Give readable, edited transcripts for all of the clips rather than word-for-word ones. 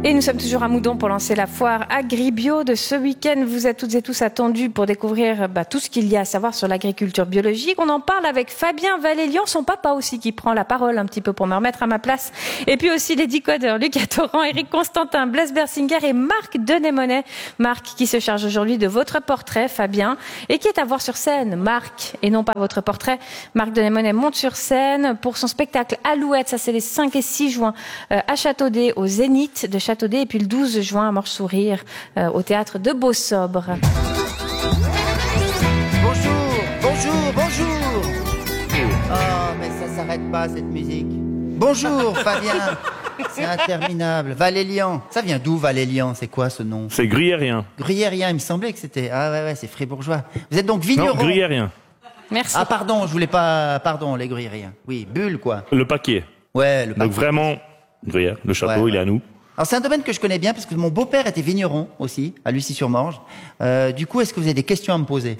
Et nous sommes toujours à Moudon pour lancer la foire Agribio de ce week-end. Vous êtes toutes et tous attendus pour découvrir tout ce qu'il y a à savoir sur l'agriculture biologique. On en parle avec Fabien Valélian, son papa aussi, qui prend la parole un petit peu pour me remettre à ma place. Et puis aussi les décodeurs, Lucas Torrent, Eric Constantin, Blaise Bersinger et Marc Denémonet. Marc qui se charge aujourd'hui de votre portrait, Fabien, et qui est à voir sur scène. Marc, et non pas votre portrait. Marc Denémonet monte sur scène pour son spectacle Alouette. Ça, c'est les 5 et 6 juin à Châteaudet, au Zénith de Châteaudet. Et puis le 12 juin à Morche-Sourire, au théâtre de Beausobre. Bonjour. Oh, mais ça s'arrête pas, cette musique. Bonjour, Fabien. C'est interminable. Valélian. Ça vient d'où, Valélian? C'est quoi ce nom? C'est gruyérien. Gruyérien, il me semblait que c'était... Ah ouais, c'est fribourgeois. Vous êtes donc vigneron? Non, gruyérien. Merci. Ah, pardon, je voulais pas... Pardon, les gruyériens. Oui, bulle, quoi. Le paquet. Ouais, le paquet. Donc vraiment, gruyère, le château, Ouais. il est à nous. Alors c'est un domaine que je connais bien parce que mon beau-père était vigneron aussi, à Lucie-sur-Morge. Du coup, est-ce que vous avez des questions à me poser?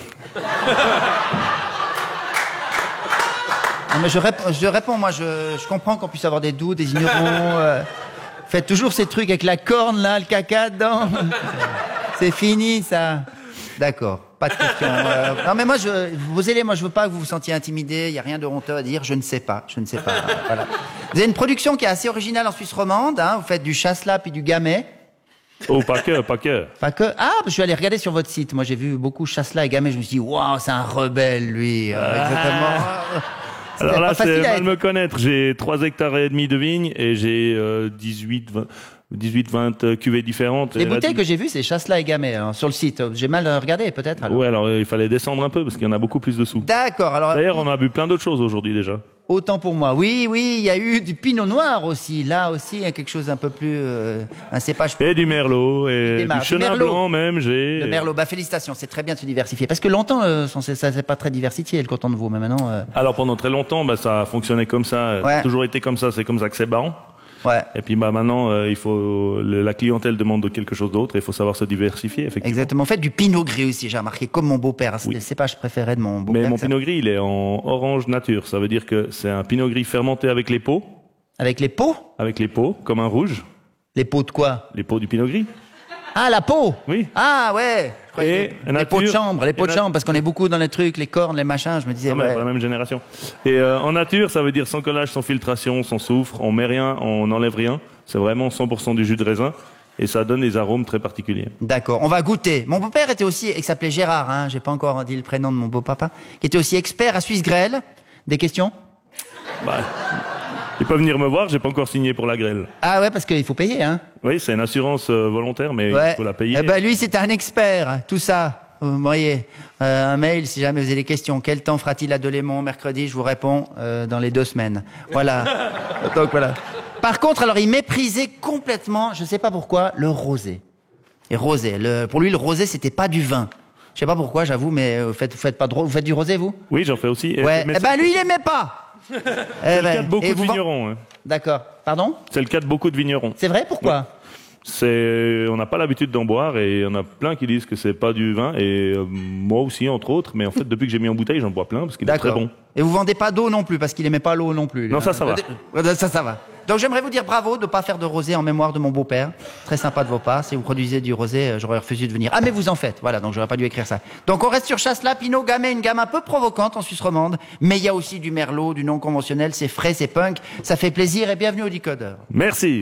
Non, mais je réponds, moi je comprends qu'on puisse avoir des doutes, des ignorants. Faites toujours ces trucs avec la corne là, le caca dedans. C'est fini ça. D'accord, pas de questions. Non mais moi, posez-les, moi je veux pas que vous vous sentiez intimidé, il n'y a rien de honteux à dire, je ne sais pas. Voilà. Vous avez une production qui est assez originale en Suisse romande, hein, vous faites du chasselas puis du gamay. Oh, pas que. Pas que. Ah, je suis allé regarder sur votre site, moi j'ai vu beaucoup chasselas et gamay, je me suis dit, waouh, c'est un rebelle lui. Exactement. Alors là, c'est facile à mal me connaître. J'ai 3 hectares et demi de vignes et j'ai 18-20 cuvées différentes. Les bouteilles que j'ai vues, c'est chasselas et gamay hein, sur le site. J'ai mal regardé peut-être alors. Ouais, alors il fallait descendre un peu parce qu'il y en a beaucoup plus dessous. D'accord, alors... D'ailleurs, on a bu plein d'autres choses aujourd'hui déjà. Autant pour moi. Oui, il y a eu du pinot noir aussi. Là aussi, il y a quelque chose un peu plus... un cépage... Et du merlot, et du chenin blanc même, j'ai... Le merlot, félicitations, c'est très bien de se diversifier. Parce que longtemps, ça c'est pas très diversifié, le canton de Vaud, mais maintenant... Alors pendant très longtemps, ça a fonctionné comme ça, Ouais. toujours été comme ça, c'est comme ça que c'est bon. Ouais, Et puis maintenant, il faut la clientèle demande quelque chose d'autre, et il faut savoir se diversifier, effectivement. exactement. En fait, du pinot gris aussi, j'ai remarqué, comme mon beau-père. C'était Oui. le cépage préféré de mon beau-père. Mais mon ça. pinot gris, il est en orange nature, ça veut dire que c'est un pinot gris fermenté avec les peaux, Avec les pots? comme un rouge, Les pots de quoi? les peaux du pinot gris. Ah, la peau! Oui. Ah, ouais! Je croyais Et que les pots de nature- chambre, parce qu'on est beaucoup dans les trucs, les cornes, les machins, je me disais, Ah, mais ouais. pas la même génération. Et en nature, ça veut dire sans collage, sans filtration, sans soufre, on met rien, on n'enlève rien. C'est vraiment 100% du jus de raisin et ça donne des arômes très particuliers. D'accord, on va goûter. Mon beau-père était aussi, il s'appelait Gérard, hein, j'ai pas encore dit le prénom de mon beau-papa, qui était aussi expert à Suisse Grêle. Des questions? Bah, il peut venir me voir, j'ai pas encore signé pour la grêle. Ah ouais, parce qu'il faut payer, hein. Oui, c'est une assurance volontaire, mais Ouais. il faut la payer. Eh ben lui, c'était un expert, tout ça. Vous voyez, un mail si jamais vous avez des questions. Quel temps fera-t-il à Delémont mercredi? Je vous réponds dans les 2 semaines. Voilà. Donc voilà. Par contre, alors il méprisait complètement, je sais pas pourquoi, le rosé. Et rosé, pour lui le rosé c'était pas du vin. Je sais pas pourquoi, j'avoue, mais vous faites du rosé vous? Oui, j'en fais aussi. Ouais. Mais Eh ben lui il aimait pas. c'est le cas de beaucoup de vignerons. Hein. D'accord. Pardon? C'est le cas de beaucoup de vignerons. C'est vrai? Pourquoi? On n'a pas l'habitude d'en boire et il y en a plein qui disent que c'est pas du vin et moi aussi entre autres. Mais en fait, depuis que j'ai mis en bouteille, j'en bois plein parce qu'il est très bon. Et vous vendez pas d'eau non plus parce qu'il aimait pas l'eau non plus. Non, ça va. Ça va. Donc j'aimerais vous dire bravo de ne pas faire de rosé en mémoire de mon beau-père. Très sympa de vos parts. Si vous produisez du rosé, j'aurais refusé de venir. Ah mais vous en faites. Voilà, donc j'aurais pas dû écrire ça. Donc on reste sur chasselas, pinot, gamay, une gamme un peu provocante en Suisse romande. Mais il y a aussi du merlot, du non conventionnel. C'est frais, c'est punk. Ça fait plaisir et bienvenue au Décodeur. Merci.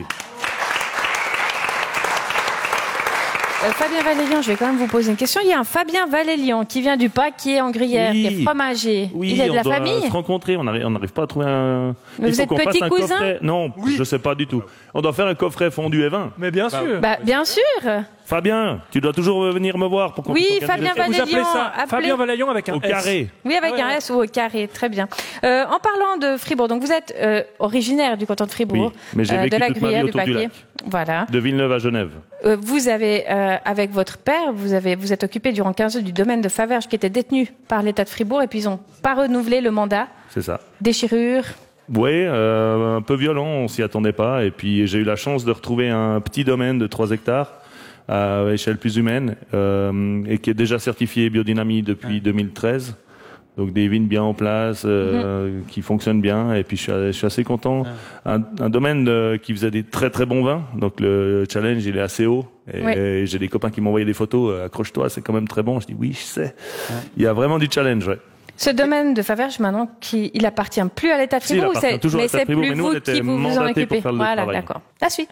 Fabien Valélian, je vais quand même vous poser une question. Il y a un Fabien Valélian qui vient du Paquet en Gruyère, Oui. qui est fromager. Oui, Il est de on la doit famille? se rencontrer, on n'arrive pas à trouver un... Mais vous êtes qu'on fasse petit un cousin? coffret. Non, je sais pas du tout. On doit faire un coffret fondu et vin. Mais bien sûr. Bah, bien sûr. Fabien, tu dois toujours venir me voir pour qu'on Oui, puisse organiser Fabien le- Vous appelez Valélian, ça appelez- Fabien Valélian avec un Au S. carré. Oui, avec un S ou au carré, très bien. En parlant de Fribourg, donc vous êtes originaire du canton de Fribourg, Oui, mais j'ai vécu de la toute ma vie Gruyère, du autour du Paquet. lac. Voilà. De Villeneuve à Genève. Vous avez, avec votre père, vous êtes occupé durant 15 ans du domaine de Faverges qui était détenu par l'État de Fribourg et puis ils n'ont pas renouvelé le mandat. C'est ça. Déchirure. Oui, un peu violent, on s'y attendait pas. Et puis j'ai eu la chance de retrouver un petit domaine de 3 hectares à échelle plus humaine et qui est déjà certifié biodynamie depuis 2013. Donc des vignes bien en place, qui fonctionnent bien. Et puis je suis assez content. Un domaine qui faisait des très très bons vins. Donc le challenge il est assez haut. Et j'ai des copains qui m'envoyaient des photos. Accroche-toi, c'est quand même très bon. Je dis oui, je sais. Il y a vraiment du challenge. Ouais. Ce domaine de Faverges maintenant, il appartient plus à l'État de Fribourg, il appartient toujours à l'État de Fribourg, mais nous, on était mandatés pour faire le travail. Voilà, d'accord. La suite.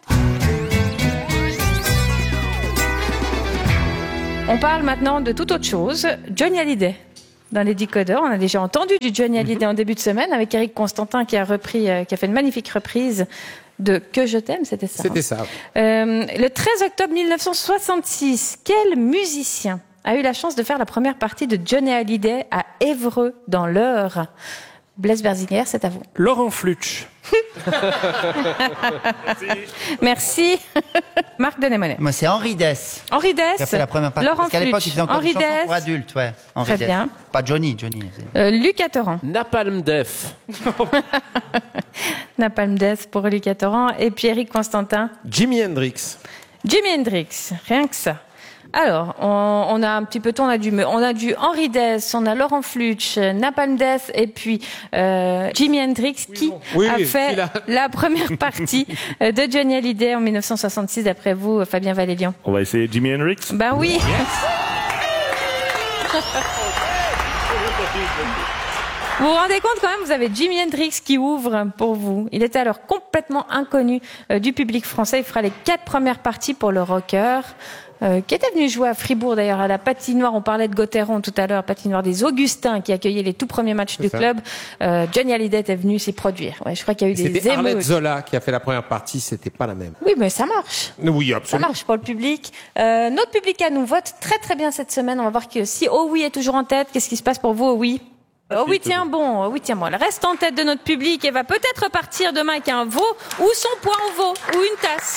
On parle maintenant de toute autre chose. Johnny Hallyday. Dans les Decodeurs, on a déjà entendu du Johnny Hallyday en début de semaine avec Eric Constantin qui a fait une magnifique reprise de Que je t'aime, c'était ça. C'était ça. Le 13 octobre 1966, quel musicien a eu la chance de faire la première partie de Johnny Hallyday à Évreux, dans l'Eure? Blaise Berzinger, c'est à vous. Laurent Flutsch. Merci. Marc Denemonet. Moi, c'est Henri Dess. Henri Dess. Qui a fait la première partie. Laurent Parce qu'à l'époque, il Flutsch. faisait encore Henri des chansons Dess. pour adultes, ouais. Henri Très Dess. bien. Pas Johnny. Lucas Torrent. Napalm Death. Napalm Death pour Lucas Torrent. Et puis Eric Constantin. Jimi Hendrix. Jimi Hendrix. Rien que ça. Alors, on a un petit peu tout, on a du Henri Dess, on a Laurent Flutsch, Napalm Death et puis Jimi Hendrix qui a fait la première partie de Johnny Hallyday en 1966 d'après vous, Fabien Valélian. On va essayer Jimi Hendrix. Ben oui. Vous vous rendez compte quand même, vous avez Jimi Hendrix qui ouvre pour vous. Il était alors complètement inconnu du public français. Il fera les 4 premières parties pour le rocker. Qui était venu jouer à Fribourg d'ailleurs à la patinoire, on parlait de Gauthieron tout à l'heure, patinoire des Augustins qui accueillait les tout premiers matchs du club. Johnny Hallyday était venu s'y produire. Ouais, je crois qu'il y a eu des émotions. C'était Arlette Zola qui a fait la première partie, c'était pas la même. Oui, mais ça marche. Oui, absolument. Ça marche pour le public. Notre public à nous vote très très bien cette semaine. On va voir que si Oh Oui est toujours en tête, qu'est-ce qui se passe pour vous, Oh Oui? Oh oui, tiens bon, oui, tiens bon. Elle reste en tête de notre public et va peut-être repartir demain avec un veau ou son point au veau ou une tasse.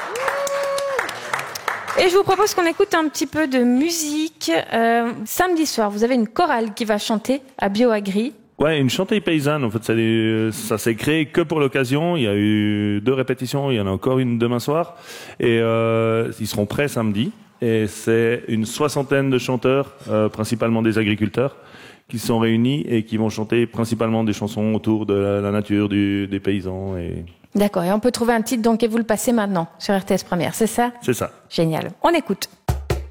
Et je vous propose qu'on écoute un petit peu de musique. Samedi soir, vous avez une chorale qui va chanter à Bioagri. Ouais, une chantée paysanne. En fait, ça s'est créé que pour l'occasion. Il y a eu 2 répétitions. Il y en a encore une demain soir. Et ils seront prêts samedi. Et c'est une 60aine de chanteurs, principalement des agriculteurs, qui sont réunis et qui vont chanter principalement des chansons autour de la nature, des paysans. D'accord, et on peut trouver un titre donc et vous le passez maintenant sur RTS Première, c'est ça? C'est ça. Génial. On écoute.